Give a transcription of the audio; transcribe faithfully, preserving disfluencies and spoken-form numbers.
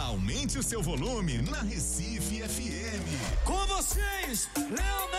Aumente o seu volume na Recife F M. Com vocês, Leonardo.